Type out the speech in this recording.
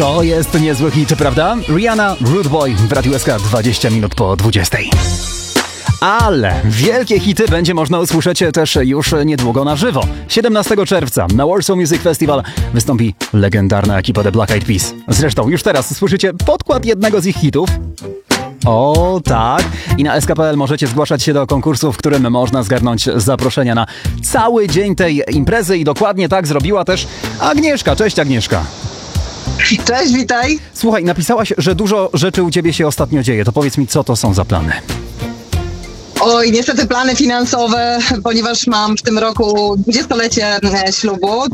To jest niezły hit, prawda? Rihanna, Rude Boy w Radiu SK 20 minut po 20. Ale wielkie hity będzie można usłyszeć też już niedługo na żywo. 17 czerwca na Warsaw Music Festival wystąpi legendarna ekipa The Black Eyed Peas. Zresztą już teraz słyszycie podkład jednego z ich hitów. O tak, i na SK.pl możecie zgłaszać się do konkursu, w którym można zgarnąć zaproszenia na cały dzień tej imprezy i dokładnie tak zrobiła też Agnieszka. Cześć Agnieszka. Cześć, witaj. Słuchaj, napisałaś, że dużo rzeczy u ciebie się ostatnio dzieje, to powiedz mi, co to są za plany? Oj, niestety plany finansowe, ponieważ mam w tym roku 20-lecie ślubu.